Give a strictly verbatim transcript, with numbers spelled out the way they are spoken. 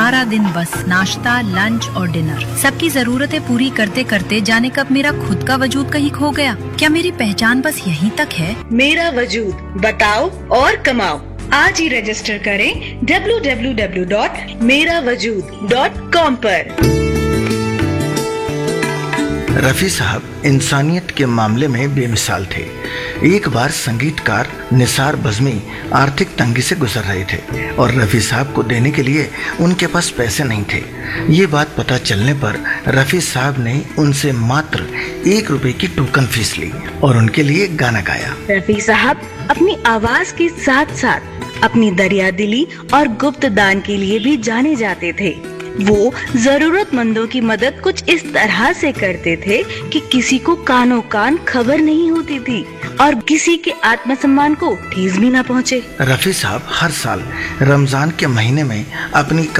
सारा दिन बस नाश्ता, लंच और डिनर, सबकी जरूरतें पूरी करते करते जाने कब मेरा खुद का वजूद कहीं खो गया। क्या मेरी पहचान बस यहीं तक है? मेरा वजूद, बताओ और कमाओ। आज ही रजिस्टर करें डब्ल्यू डब्ल्यू डब्ल्यू डॉट मेरा वजूद डॉट कॉम पर। रफी साहब इंसानियत के मामले में बेमिसाल थे। एक बार संगीतकार निसार बज़मी आर्थिक तंगी से गुजर रहे थे और रफी साहब को देने के लिए उनके पास पैसे नहीं थे। ये बात पता चलने पर रफी साहब ने उनसे मात्र एक रुपए की टोकन फीस ली और उनके लिए गाना गाया। रफी साहब अपनी आवाज के साथ साथ अपनी दरियादिली और गुप्त दान के लिए भी जाने जाते थे। वो जरूरतमंदों की मदद कुछ इस तरह से करते थे कि किसी को कानों कान खबर नहीं होती थी और किसी के आत्मसम्मान को ठेस भी न पहुँचे। रफी साहब हर साल रमजान के महीने में अपनी